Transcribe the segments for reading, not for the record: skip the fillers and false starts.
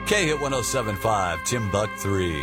K-Hit 107.5, Tim Buck 3.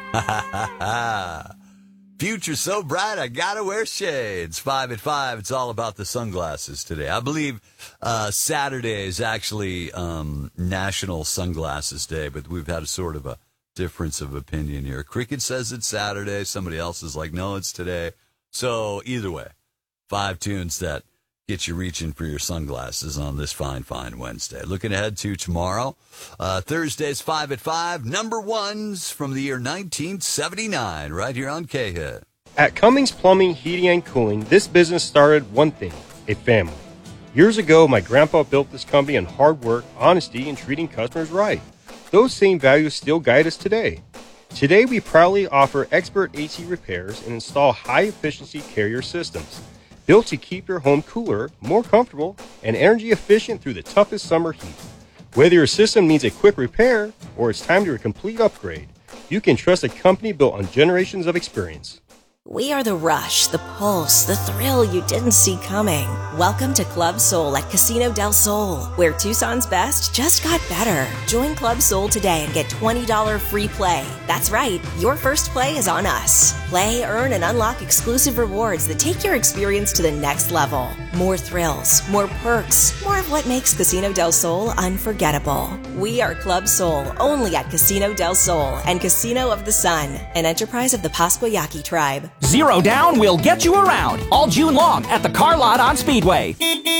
Future so bright, I gotta wear shades. 5 at 5, it's all about the sunglasses today. I believe Saturday is actually National Sunglasses Day, but we've had a sort of a difference of opinion here. Cricket says it's Saturday. Somebody else is like, no, it's today. So either way, 5 tunes that get you reaching for your sunglasses on this fine Wednesday. Looking ahead to tomorrow, Thursday's 5 at 5, number ones from the year 1979, right here on K-Hit. At Cummings Plumbing, Heating, and Cooling, this business started one thing, a family. Years ago, my grandpa built this company on hard work, honesty, and treating customers right. Those same values still guide us today. Today, we proudly offer expert AC repairs and install high-efficiency carrier systems, built to keep your home cooler, more comfortable, and energy efficient through the toughest summer heat. Whether your system needs a quick repair or it's time to a complete upgrade, you can trust a company built on generations of experience. We are the rush, the pulse, the thrill you didn't see coming. Welcome to Club Soul at Casino del Sol, where Tucson's best just got better. Join Club Soul today and get $20 free play. That's right, your first play is on us. Play, earn, and unlock exclusive rewards that take your experience to the next level. More thrills, more perks, more of what makes Casino del Sol unforgettable. We are Club Soul, only at Casino del Sol and Casino of the Sun, an enterprise of the Pascua Yaqui tribe. Zero Down will get you around all June long at the car lot on Speedway.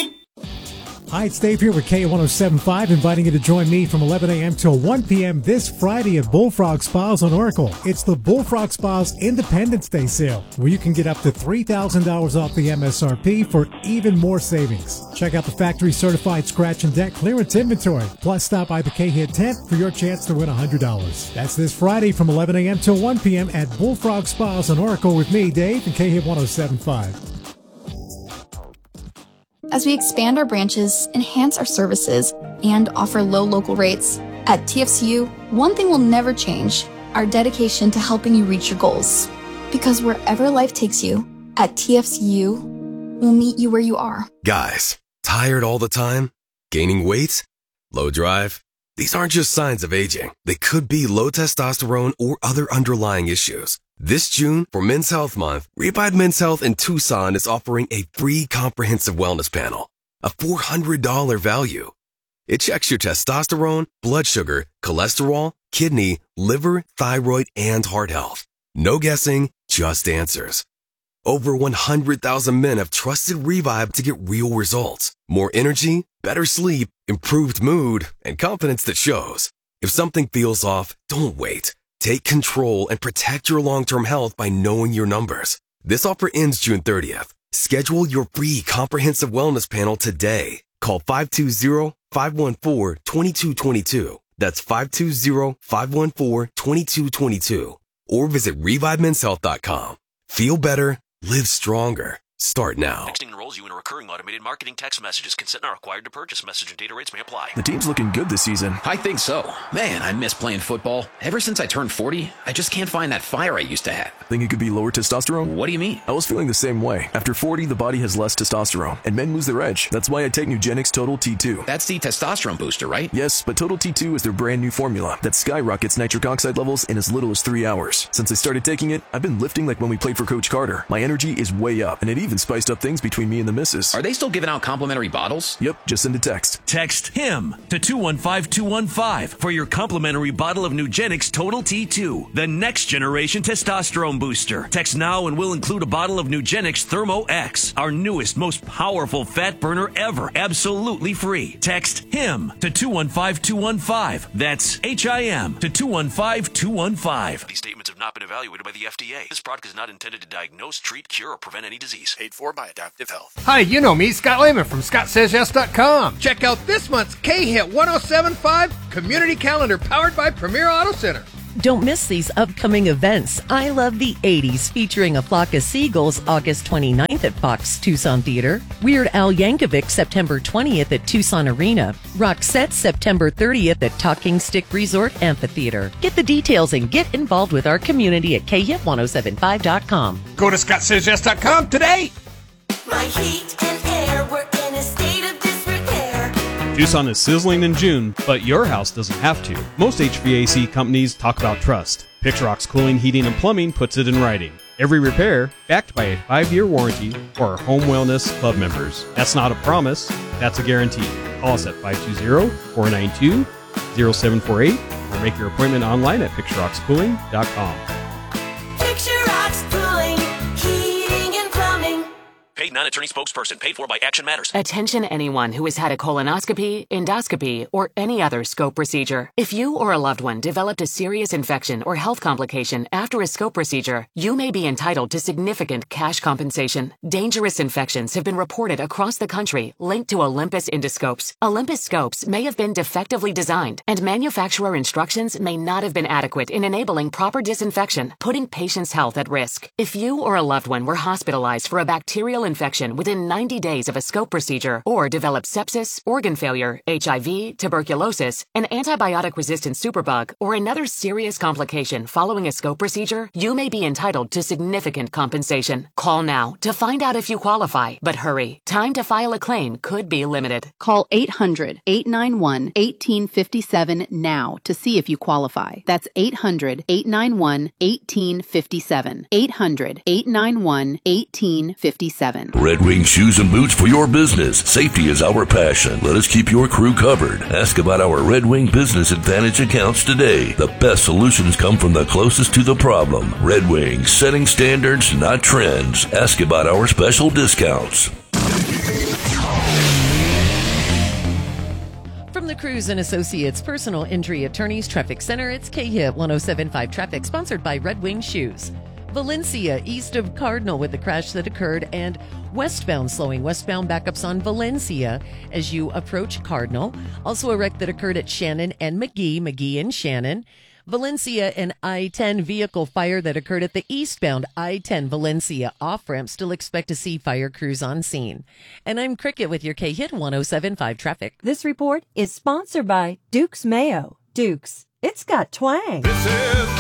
Hi, it's Dave here with K107.5, inviting you to join me from 11 a.m. till 1 p.m. this Friday at Bullfrog Spas on Oracle. It's the Bullfrog Spas Independence Day sale, where you can get up to $3,000 off the MSRP for even more savings. Check out the factory-certified scratch and deck clearance inventory. Plus, stop by the K-Hit tent for your chance to win $100. That's this Friday from 11 a.m. till 1 p.m. at Bullfrog Spas on Oracle with me, Dave, and K-Hit 107.5. As we expand our branches, enhance our services, and offer low local rates, at TFCU, one thing will never change, our dedication to helping you reach your goals. Because wherever life takes you, at TFCU, we'll meet you where you are. Guys, tired all the time? Gaining weight? Low drive? These aren't just signs of aging. They could be low testosterone or other underlying issues. This June, for Men's Health Month, Revive Men's Health in Tucson is offering a free comprehensive wellness panel, a $400 value. It checks your testosterone, blood sugar, cholesterol, kidney, liver, thyroid, and heart health. No guessing, just answers. Over 100,000 men have trusted Revive to get real results. More energy, better sleep, improved mood, and confidence that shows. If something feels off, don't wait. Take control and protect your long-term health by knowing your numbers. This offer ends June 30th. Schedule your free comprehensive wellness panel today. Call 520-514-2222. That's 520-514-2222. Or visit ReviveMen'sHealth.com. Feel better, live stronger. Start now. Texting enrolls you in a recurring automated marketing text messages. Consent not required to purchase. Message and data rates may apply. The team's looking good this season. I think so. Man, I miss playing football. Ever since I turned 40, I just can't find that fire I used to have. Think it could be lower testosterone? What do you mean? I was feeling the same way. After 40, the body has less testosterone, and men lose their edge. That's why I take Nugenix Total T2. That's the testosterone booster, right? Yes, but Total T2 is their brand new formula that skyrockets nitric oxide levels in as little as 3 hours. Since I started taking it, I've been lifting like when we played for Coach Carter. My energy is way up, and it even spiced up things between me and the missus. Are they still giving out complimentary bottles? Yep, just send a text. Text HIM to 215-215 for your complimentary bottle of Nugenix Total T2, the next generation testosterone booster. Text now and we'll include a bottle of Nugenix Thermo X, our newest, most powerful fat burner ever, absolutely free. Text HIM to 215-215. That's HIM to 215-215. These statements have not been evaluated by the FDA. This product is not intended to diagnose, treat, cure, or prevent any disease. Paid for by Adaptive Health. Hi, you know me, Scott Lehman from ScottSaysYes.com. Check out this month's K-Hit 107.5 Community Calendar powered by Premier Auto Center. Don't miss these upcoming events. I Love the 80s, featuring A Flock of Seagulls, August 29th at Fox Tucson Theater. Weird Al Yankovic, September 20th at Tucson Arena. Roxette, September 30th at Talking Stick Resort Amphitheater. Get the details and get involved with our community at khit1075.com. Go to ScottSaysYes.com today. My heat and air were in a state of disrepair. Tucson is sizzling in June, but your house doesn't have to. Most HVAC companies talk about trust. Pixrox Cooling, Heating, and Plumbing puts it in writing. Every repair backed by a 5-year warranty for our Home Wellness Club members. That's not a promise, that's a guarantee. Call us at 520-492-0748 or make your appointment online at pixroxcooling.com. Pixrox Cooling, Heating and Plumbing. Paid non-attorney spokesperson. Paid for by Action Matters. Attention anyone who has had a colonoscopy, endoscopy, or any other scope procedure. If you or a loved one developed a serious infection or health complication after a scope procedure, you may be entitled to significant cash compensation. Dangerous infections have been reported across the country linked to Olympus endoscopes. Olympus scopes may have been defectively designed, and manufacturer instructions may not have been adequate in enabling proper disinfection, putting patients' health at risk. If you or a loved one were hospitalized for a bacterial infection within 90 days of a scope procedure, or developed sepsis, organ failure, HIV, tuberculosis, an antibiotic-resistant superbug, or another serious complication following a scope procedure, you may be entitled to significant compensation. Call now to find out if you qualify, but hurry. Time to file a claim could be limited. Call 800-891-1857 now to see if you qualify. That's 800-891-1857. 800-891-1857. Red Wing Shoes and Boots for your business. Safety is our passion. Let us keep your crew covered. Ask about our Red Wing Business Advantage accounts today. The best solutions come from the closest to the problem. Red Wing, setting standards, not trends. Ask about our special discounts. From the Cruz and Associates Personal Injury Attorneys Traffic Center, it's K-Hit 107.5 Traffic, sponsored by Red Wing Shoes. Valencia, east of Cardinal with the crash that occurred, and westbound slowing. Westbound backups on Valencia as you approach Cardinal. Also a wreck that occurred at Shannon and McGee and Shannon. Valencia and I-10 vehicle fire that occurred at the eastbound I-10 Valencia off-ramp. Still expect to see fire crews on scene. And I'm Cricket with your K-Hit 107.5 Traffic. This report is sponsored by Duke's Mayo. Duke's, it's got twang. This is